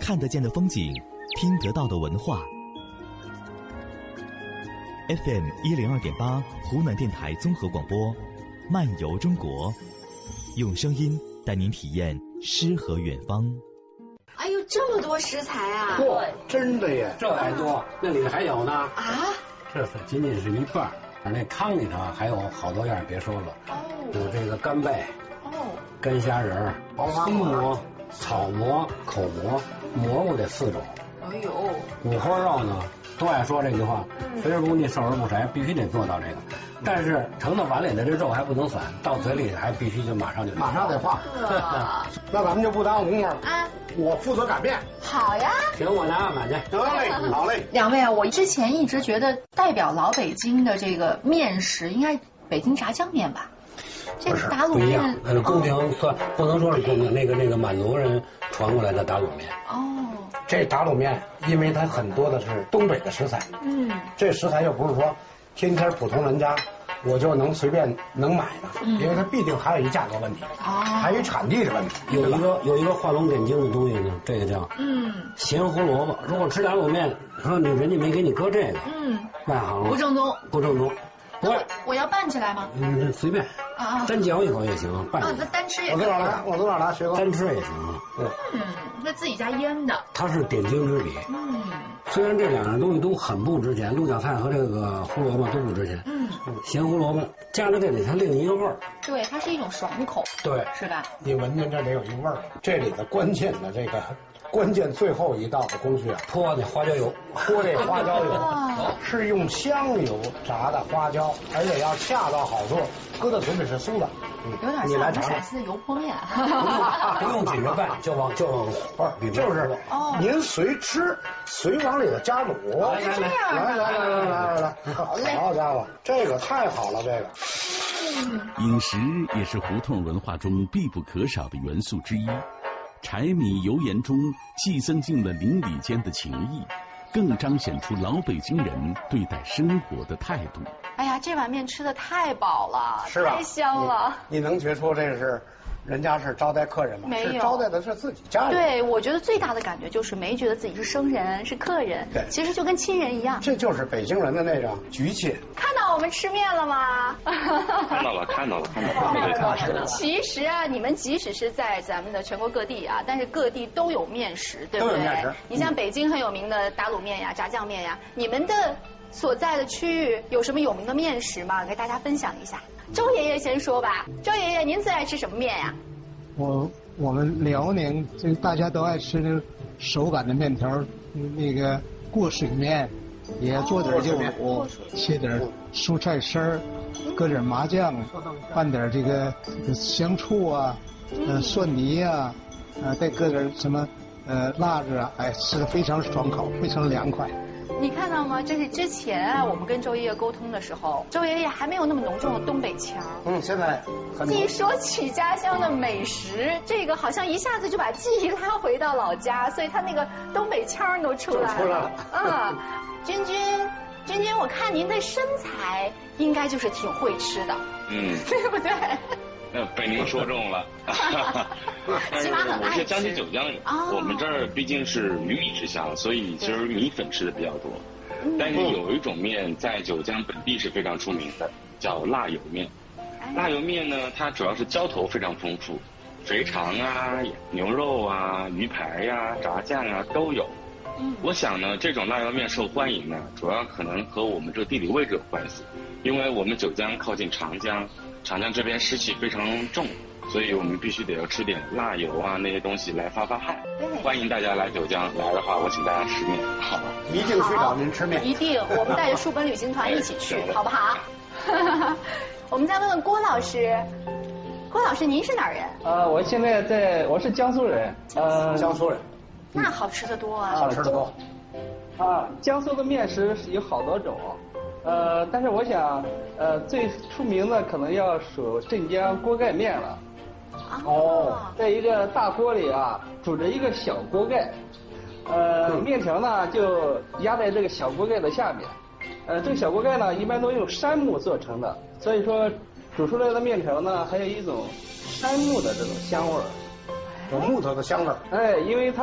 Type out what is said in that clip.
看得见的风景，听得到的文化。FM 102.8湖南电台综合广播，漫游中国，用声音带您体验诗和远方。 哎呦，这么多食材啊！ 对，真的耶，这还多，那里还有呢。 啊？ 这是仅仅是一半，那糠里头还有好多样，别说了。 哦。 有这个干贝，干虾仁、葱蘑、草蘑、口蘑，蘑菇这4种。 哎呦， 五花肉呢，都爱说这句话，肥而不腻，瘦而不柴，必须得做到这个。但是盛到碗里的这肉还不能散，到嘴里还必须就马上得化。那咱们就不耽误功夫啊！我负责擀面。 好呀。 行，我拿案板去。得嘞，好嘞。 两位啊，我之前一直觉得代表老北京的这个面食应该北京炸酱面吧？这个打卤面， 宫廷算不能说是宫廷，那个满族人传过来的打卤面。 哦， 这打卤面，因为它很多的是东北的食材，这食材又不是说天天普通人家我就能随便能买的，因为它必定还有一价格问题，还有产地的问题。 有一个画龙点睛的东西呢，这个叫咸胡萝卜。如果吃打卤面，说人家没给你搁这个，外行了， 不正宗。我要拌起来吗？ 随便单嚼一口也行，拌。 那单吃也行。 我从哪拿？学哥。 单吃也行。 那自己家腌的。 它是点睛之笔。虽然这两样东西都很不值钱，鹿角菜和这个胡萝卜都不值钱。咸胡萝卜加在这里，它另一个味儿。 对，它是一种爽口。 对， 是吧？ 你闻见这里有一味儿，这里的关键最后一道的工序啊， 泼这花椒油， 是用香油炸的花椒，而且要恰到好处，搁到嘴里是酥的。 有点像我们陕西的油泼面。 不用紧着拌，就往里边。 就是您随吃，随往里头加卤。来，好家伙，这个太好了，这个。 饮食也是胡同文化中必不可少的元素之一。柴米油盐中既增进了邻里间的情谊，更彰显出老北京人对待生活的态度。 哎呀，这碗面吃的太饱了， 是吧？ 太香了。 你能觉出这是人家是招待客人吗？ 没有， 是招待的是自己家人。 对，我觉得最大的感觉就是没觉得自己是生人，是客人。 对， 其实就跟亲人一样。 这就是北京人的那种局气。 看到我们吃面了吗？ 看到了。 其实啊，你们即使是在咱们的全国各地啊，但是各地都有面食，对不对？都有面食。你像北京很有名的打卤面呀、炸酱面呀，你们的所在的区域有什么有名的面食吗？给大家分享一下。周爷爷先说吧。周爷爷，您最爱吃什么面呀？ 我们辽宁这大家都爱吃那个手擀的面条，那个过水面，也做点肉卤，切点蔬菜丝儿，搁点麻酱，拌点这个香醋啊，蒜泥啊，再搁点什么辣子啊，吃的非常爽口，非常凉快。 你看到吗？这是之前啊，我们跟周爷爷沟通的时候，周爷爷还没有那么浓重的东北腔。 现在一说起家乡的美食，这个好像一下子就把记忆拉回到老家，所以他那个东北腔都出来了。君君，我看您的身材应该就是挺会吃的，对不对？ 被您说中了。但是我是江西九江人，我们这儿毕竟是鱼米之乡，所以其实米粉吃的比较多。但是有一种面在九江本地是非常出名的，叫辣油面。辣油面呢，它主要是浇头非常丰富，肥肠啊、牛肉啊、鱼排呀、炸酱啊都有。我想呢，这种辣油面受欢迎呢，主要可能和我们这个地理位置有关系，因为我们九江靠近长江，长江这边湿气非常重，所以我们必须得要吃点辣油啊那些东西来发汗。欢迎大家来九江，来的话我请大家吃面，好吧？ 一定去找您吃面。 一定，我们带着书本旅行团一起去，好不好？我们再问问郭老师，郭老师您是哪儿人？ 我现在我是江苏人， 江苏人。 那好吃的多啊！ 好吃的多。 江苏的面食有好多种，但是我想，最出名的可能要数镇江锅盖面了。在一个大锅里啊，煮着一个小锅盖，面条呢就压在这个小锅盖的下面，这个小锅盖呢一般都用杉木做成的，所以说煮出来的面条呢还有一种杉木的这种香味儿。 有木头的香味儿。 因为它